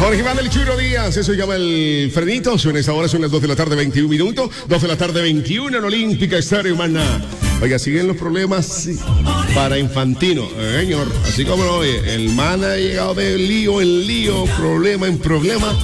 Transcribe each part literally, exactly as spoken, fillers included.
Jorge Iván del Churo Díaz, eso se llama el frenito. En esta hora son las dos de la tarde, veintiún minutos. dos de la tarde, veintiuno en Olímpica Estéreo, Maná. Oiga, siguen los problemas sí, para Infantino, eh, señor. Así como lo oye, el man ha llegado de lío en lío, problema en problema.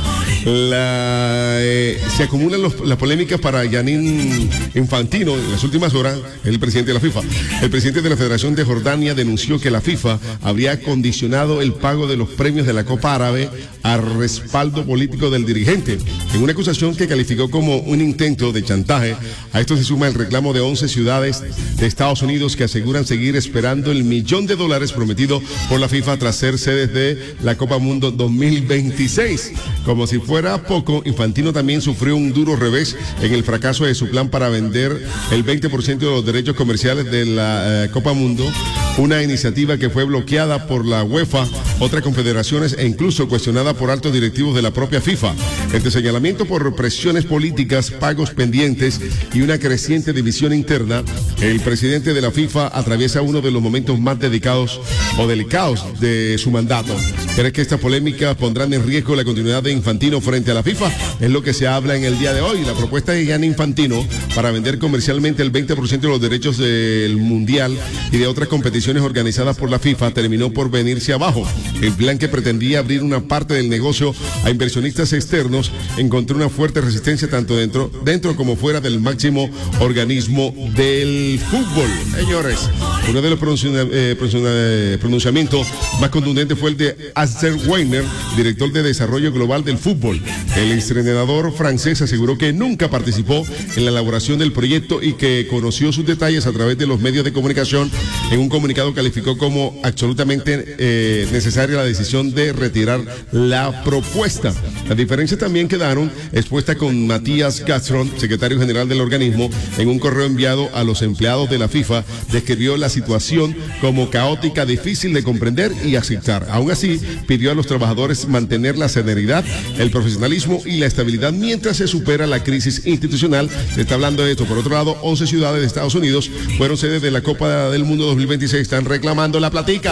La, eh, se acumulan los, las polémicas para Gianni Infantino en las últimas horas, el presidente de la FIFA. El presidente de la Federación de Jordania denunció que la FIFA habría condicionado el pago de los premios de la Copa Árabe al respaldo político del dirigente, en una acusación que calificó como un intento de chantaje. A esto se suma el reclamo de once ciudades de Estados Unidos que aseguran seguir esperando el millón de dólares prometido por la FIFA tras ser sedes de la Copa Mundo dos mil veintiséis. Como si fuera poco, Infantino también sufrió un duro revés en el fracaso de su plan para vender el veinte por ciento de los derechos comerciales de la eh, Copa Mundo, una iniciativa que fue bloqueada por la UEFA, otras confederaciones e incluso cuestionada por altos directivos de la propia FIFA. Entre señalamiento por presiones políticas, pagos pendientes y una creciente división interna, el presidente de la FIFA atraviesa uno de los momentos más dedicados o delicados de su mandato. ¿Crees que estas polémicas pondrán en riesgo la continuidad de Infantino frente a la FIFA? Es lo que se habla en el día de hoy. La propuesta de Gianni Infantino para vender comercialmente el veinte por ciento de los derechos del Mundial y de otras competiciones organizadas por la FIFA terminó por venirse abajo. El plan, que pretendía abrir una parte del negocio a inversionistas externos, encontró una fuerte resistencia tanto dentro, dentro como fuera del máximo organismo del fútbol. Señores, uno de los pronuncia, eh, pronuncia, pronunciamientos más contundentes fue el de Arsène Wenger, director de desarrollo global del fútbol. El entrenador francés aseguró que nunca participó en la elaboración del proyecto y que conoció sus detalles a través de los medios de comunicación. En un comunicado calificó como absolutamente eh, necesaria la decisión de retirar la propuesta. Las diferencias también quedaron expuestas con Matías Gastron, secretario general del organismo. En un correo enviado a los empleados de la FIFA, describió la situación como caótica, difícil de comprender y aceptar. Aún así, pidió a los trabajadores mantener la serenidad, el profesionalismo y la estabilidad mientras se supera la crisis institucional. Se está hablando de esto. Por otro lado, once ciudades de Estados Unidos fueron sedes de la Copa del Mundo dos mil veintiséis. Están reclamando la platica.